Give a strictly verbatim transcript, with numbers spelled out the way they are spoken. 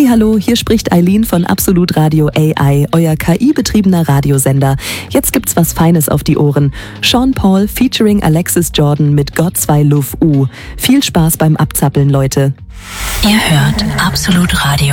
Hallihallo, hier spricht Eileen von Absolut Radio A I, euer K I-betriebener Radiosender. Jetzt gibt's was Feines auf die Ohren. Sean Paul featuring Alexis Jordan mit Got zwei Love U. Viel Spaß beim Abzappeln, Leute. Ihr hört Absolut Radio.